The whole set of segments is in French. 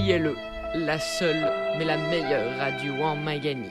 CILE, la seule, mais la meilleure radio en Mangani.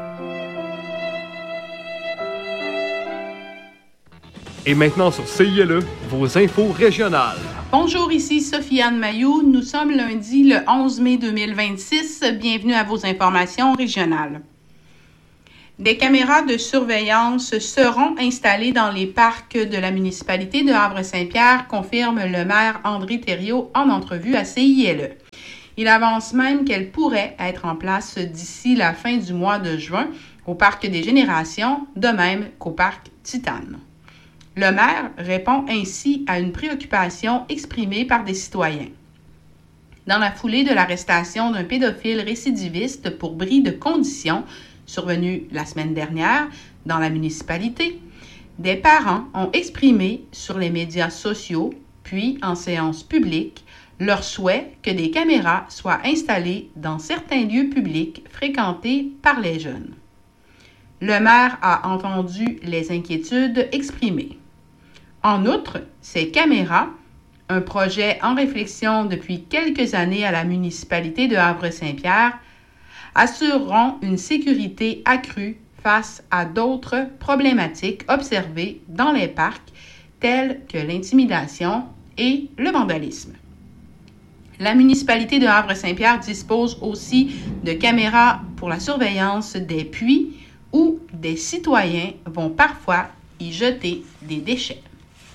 Et maintenant sur CILE, vos infos régionales. Bonjour, ici Sophie-Anne Mailloux. Nous sommes lundi le 11 mai 2026. Bienvenue à vos informations régionales. Des caméras de surveillance seront installées dans les parcs de la municipalité de Havre-Saint-Pierre, confirme le maire André Thériault en entrevue à CILE. Il avance même qu'elles pourraient être en place d'ici la fin du mois de juin au parc des Générations, de même qu'au parc Titane. Le maire répond ainsi à une préoccupation exprimée par des citoyens. Dans la foulée de l'arrestation d'un pédophile récidiviste pour bris de conditions survenu la semaine dernière dans la municipalité, des parents ont exprimé sur les médias sociaux, puis en séance publique, leur souhait que des caméras soient installées dans certains lieux publics fréquentés par les jeunes. Le maire a entendu les inquiétudes exprimées. En outre, ces caméras, un projet en réflexion depuis quelques années à la municipalité de Havre-Saint-Pierre, assureront une sécurité accrue face à d'autres problématiques observées dans les parcs, telles que l'intimidation et le vandalisme. La municipalité de Havre-Saint-Pierre dispose aussi de caméras pour la surveillance des puits où des citoyens vont parfois y jeter des déchets.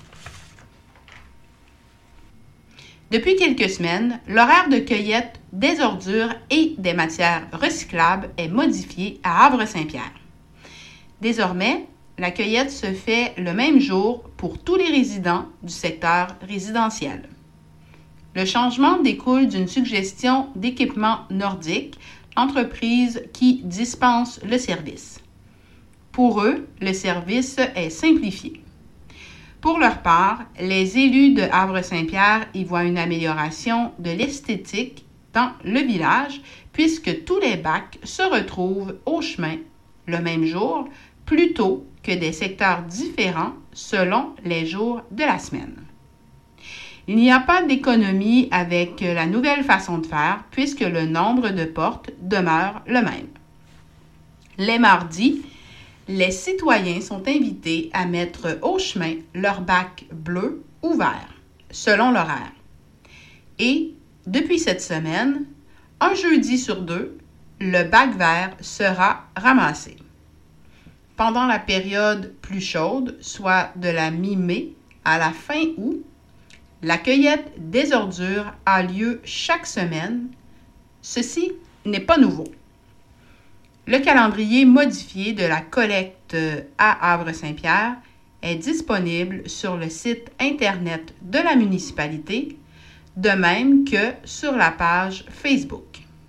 Depuis quelques semaines, l'horaire de cueillette des ordures et des matières recyclables est modifié à Havre-Saint-Pierre. Désormais, la cueillette se fait le même jour pour tous les résidents du secteur résidentiel. Le changement découle d'une suggestion d'Équipement Nordique, entreprise qui dispense le service. Pour eux, le service est simplifié. Pour leur part, les élus de Havre-Saint-Pierre y voient une amélioration de l'esthétique dans le village, puisque tous les bacs se retrouvent au chemin le même jour, plutôt que des secteurs différents selon les jours de la semaine. Il n'y a pas d'économie avec la nouvelle façon de faire, puisque le nombre de portes demeure le même. Les mardis, les citoyens sont invités à mettre au chemin leur bac bleu ou vert, selon l'horaire. Et, depuis cette semaine, un jeudi sur deux, le bac vert sera ramassé. Pendant la période plus chaude, soit de la mi-mai à la fin août, la cueillette des ordures a lieu chaque semaine. Ceci n'est pas nouveau. Le calendrier modifié de la collecte à Havre-Saint-Pierre est disponible sur le site Internet de la municipalité, de même que sur la page Facebook.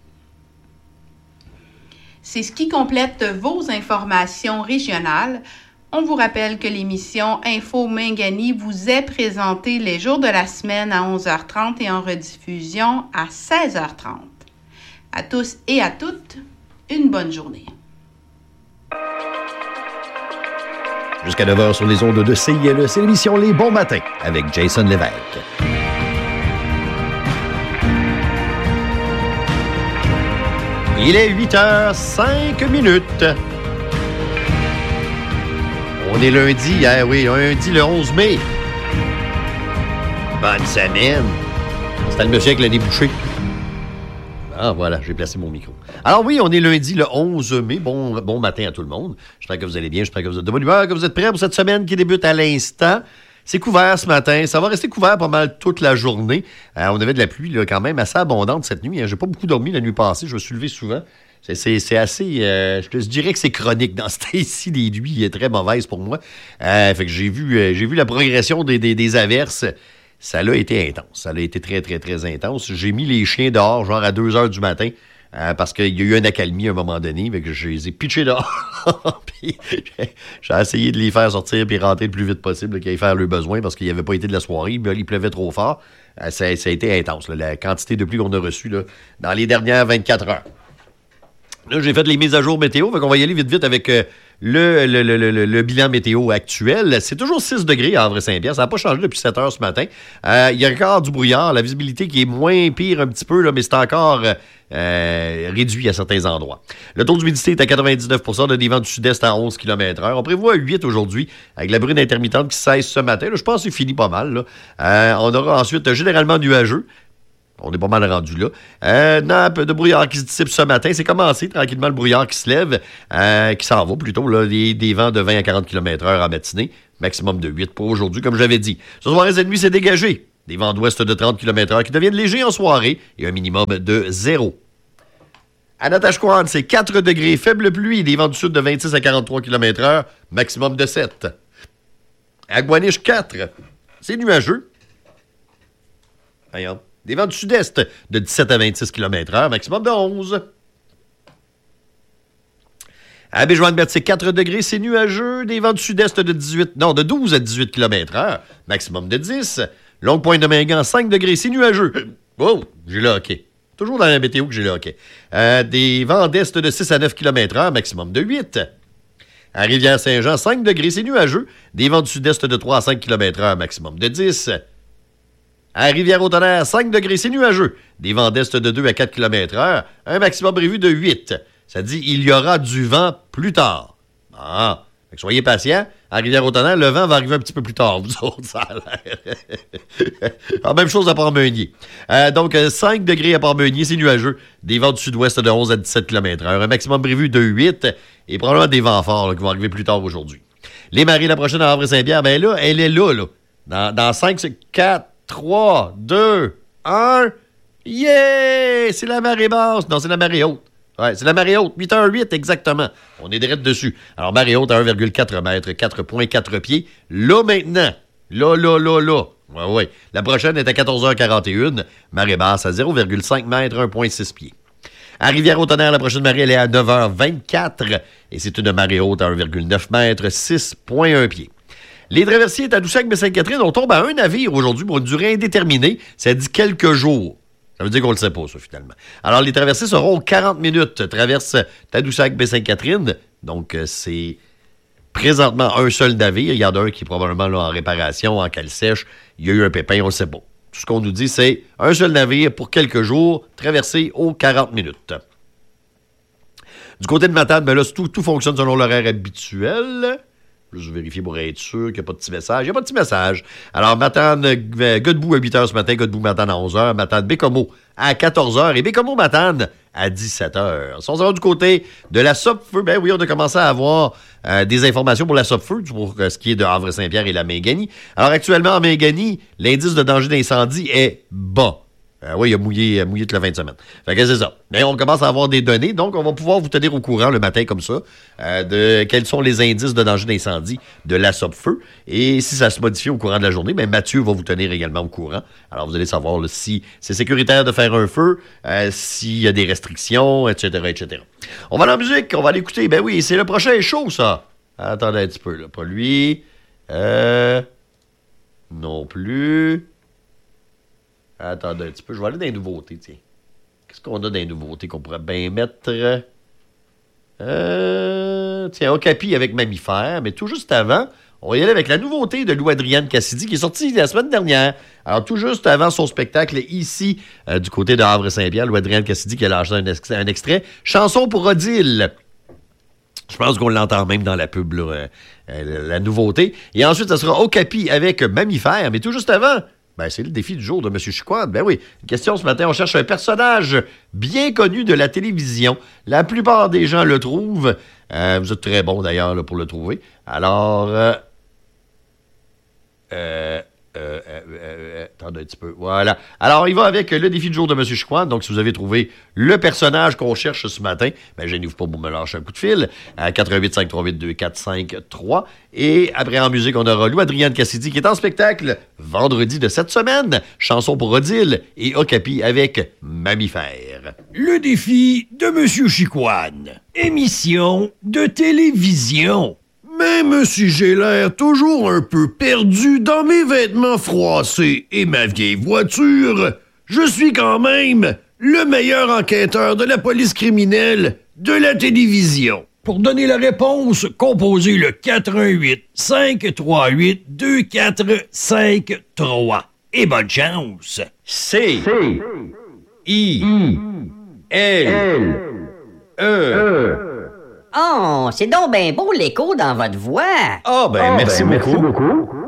C'est ce qui complète vos informations régionales. On vous rappelle que l'émission Info Mangani vous est présentée les jours de la semaine à 11h30 et en rediffusion à 16h30. À tous et à toutes, une bonne journée. Jusqu'à 9h sur les ondes de CILE, c'est l'émission Les Bons Matins avec Jason Lévesque. Il est 8h05. On est lundi, lundi le 11 mai. Bonne semaine. C'était le monsieur avec le nez bouché. Ah, voilà, j'ai placé mon micro. Alors oui, on est lundi le 11 mai. Bon matin à tout le monde. J'espère que vous allez bien, j'espère que vous êtes de bonne humeur, que vous êtes prêts pour cette semaine qui débute à l'instant. C'est couvert ce matin. Ça va rester couvert pas mal toute la journée. On avait de la pluie là, quand même assez abondante cette nuit. J'ai pas beaucoup dormi la nuit passée. Je me suis levé souvent. C'est assez... je dirais que c'est chronique dans ce temps-ci. Les nuits très mauvaises pour moi. Fait que j'ai vu la progression des averses. Ça a été intense. Ça a été très, très, très intense. J'ai mis les chiens dehors, genre à 2 heures du matin, parce qu'il y a eu une accalmie à un moment donné, mais que je les ai pitchés dehors. Puis j'ai essayé de les faire sortir puis rentrer le plus vite possible, qu'ils aillent faire leurs besoins, parce qu'il n'y avait pas été de la soirée. Il pleuvait trop fort. Ça a été intense, là, la quantité de pluie qu'on a reçue là, dans les dernières 24 heures. Là, j'ai fait les mises à jour météo, fait qu'on va y aller vite avec le bilan météo actuel. C'est toujours 6 degrés à Havre-Saint-Pierre. Ça n'a pas changé depuis 7 heures ce matin. Il y a encore du brouillard. La visibilité qui est moins pire un petit peu, là, mais c'est encore réduit à certains endroits. Le taux d'humidité est à 99 % de des vents du sud-est à 11 km/h. On prévoit 8 aujourd'hui, avec la bruine intermittente qui cesse ce matin. Là, je pense que c'est fini pas mal. Là. On aura ensuite généralement nuageux. On est pas mal rendu là. Nappe de brouillard qui se dissipe ce matin. C'est commencé tranquillement le brouillard qui se lève, qui s'en va plutôt. Là, des vents de 20 à 40 km/h en matinée. Maximum de 8 pour aujourd'hui, comme j'avais dit. Ce soir et cette nuit, c'est dégagé. Des vents d'ouest de 30 km/h qui deviennent légers en soirée et un minimum de 0. À Natashquan, c'est 4 degrés, faible pluie, des vents du sud de 26 à 43 km/h, maximum de 7. À Guaniche, 4, c'est nuageux. Voyons. Des vents du sud-est de 17 à 26 km/h, maximum de 11. À Béjoine-Berte, c'est 4 degrés, c'est nuageux. Des vents du sud-est de 12 à 18 km/h, maximum de 10. Longue-Pointe-de-Mingan, 5 degrés, c'est nuageux. Oh, j'ai le hockey. Toujours dans la météo que j'ai le hockey. Des vents d'est de 6 à 9 km/h, maximum de 8. À Rivière-Saint-Jean, 5 degrés, c'est nuageux. Des vents du sud-est de 3 à 5 km/h, maximum de 10. À Rivière-au-Tonnerre, 5 degrés, c'est nuageux. Des vents d'est de 2 à 4 km/h, un maximum prévu de 8. Ça dit, il y aura du vent plus tard. Ah, fait que soyez patients. À Rivière-au-Tonnerre, le vent va arriver un petit peu plus tard, vous autres, ça a l'air. Ah, même chose à Port-Meunier. Donc, 5 degrés à Port-Meunier, c'est nuageux. Des vents du sud-ouest de 11 à 17 km/h, un maximum prévu de 8 et probablement des vents forts là, qui vont arriver plus tard aujourd'hui. Les marées, la prochaine à Havre-Saint-Pierre, bien là, elle est là. Dans 5, 4, 3, 2, 1. Yeah! C'est la marée basse. Non, c'est la marée haute. Ouais, c'est la marée haute. 8h08 exactement. On est direct dessus. Alors, marée haute à 1,4 mètres, 4,4 pieds. Là, maintenant. Là. Ouais. La prochaine est à 14h41. Marée basse à 0,5 mètres, 1,6 pieds. À Rivière-au-Tonnerre, la prochaine marée, elle est à 9h24. Et c'est une marée haute à 1,9 mètres, 6,1 pieds. Les traversiers à Tadoussac-Baie-Sainte-Catherine, on tombe à un navire aujourd'hui pour une durée indéterminée. Ça dit quelques jours. Ça veut dire qu'on ne le sait pas, ça, finalement. Alors, les traversées seront 40 minutes. Traverse Tadoussac-Baie-Sainte-Catherine. Donc, c'est présentement un seul navire. Il y en a un qui est probablement là, en réparation, en cale sèche. Il y a eu un pépin, on ne le sait pas. Tout ce qu'on nous dit, c'est un seul navire pour quelques jours, traversé aux 40 minutes. Du côté de Matane, ben là, tout fonctionne selon l'horaire habituel. Je vérifie pour être sûr qu'il n'y a pas de petit message. Il n'y a pas de petit message. Alors, Matane, Godbout à 8h ce matin, Godbout-Matane à 11h, Matane-Bécomo à 14h et Bécomo-Matane à 17h. Si on se rend du côté de la Sopfeu, ben oui, on a commencé à avoir des informations pour la Sopfeu, pour ce qui est de Havre-Saint-Pierre et la Mingani. Alors, actuellement, en Mingani, l'indice de danger d'incendie est bas. Oui, il a mouillé toute la fin de semaine. Fait que c'est ça. Mais on commence à avoir des données, donc on va pouvoir vous tenir au courant le matin comme ça de quels sont les indices de danger d'incendie de la Sopfeu. Et si ça se modifie au courant de la journée, ben Mathieu va vous tenir également au courant. Alors vous allez savoir là, si c'est sécuritaire de faire un feu, s'il y a des restrictions, etc. On va aller en musique, on va l'écouter. Ben oui, c'est le prochain show, ça. Attendez un petit peu, là. Pas lui. Non plus. Attendez un petit peu, je vais aller dans les nouveautés, tiens. Qu'est-ce qu'on a dans les nouveautés qu'on pourrait bien mettre? Tiens, Okapi avec Mammifère, mais tout juste avant, on va y aller avec la nouveauté de Lou-Adrienne Cassidy qui est sortie la semaine dernière. Alors, tout juste avant son spectacle ici, du côté de Havre-Saint-Pierre, Lou-Adrienne Cassidy qui a lâché un extrait. Chanson pour Odile. Je pense qu'on l'entend même dans la pub, là, la nouveauté. Et ensuite, ça sera Okapi avec Mammifère, mais tout juste avant... Ben, c'est le défi du jour de M. Chicoine. Ben oui, une question ce matin, on cherche un personnage bien connu de la télévision. La plupart des gens le trouvent. Vous êtes très bon d'ailleurs là, pour le trouver. Alors, attendez un petit peu. Voilà. Alors, il va avec le défi du jour de M. Chicoine. Donc, si vous avez trouvé le personnage qu'on cherche ce matin, ben, gênez-vous pas pour me lâcher un coup de fil à 88-538-2453. Et après, en musique, on aura Lou-Adrienne Cassidy qui est en spectacle vendredi de cette semaine. Chanson pour Odile et Okapi avec Mammifère. Le défi de M. Chicoine. Émission de télévision. Même si j'ai l'air toujours un peu perdu dans mes vêtements froissés et ma vieille voiture, je suis quand même le meilleur enquêteur de la police criminelle de la télévision. Pour donner la réponse, composez le 418-538-2453. Et bonne chance! C-I-L-E. Oh, c'est donc ben beau l'écho dans votre voix. Ah, ben, merci beaucoup.